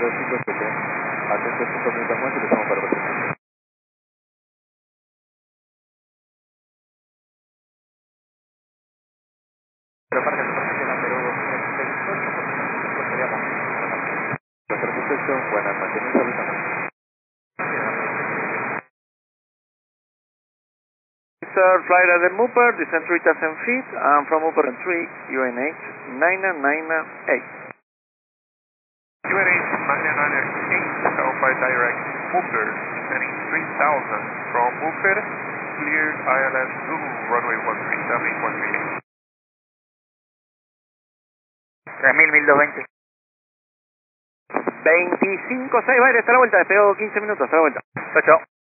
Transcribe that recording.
057. Atento 5 minutos más y le estamos para presentación. Pero marca el pasaje delantero 268, sería más. Nuestro muchacho, buenas, mantenimiento de la Sir, flight at the Mooper, descent 3,000 feet, and from Mooper and 3, UNH 9998. UNH 9998, Alpha Direct, Mooper, descending 3000 from Mooper, clear ILS Zulu, runway 137, 3000, 1220. 25-6, vale, hasta la vuelta, despegó 15 minutos, hasta la vuelta. Chao, chao.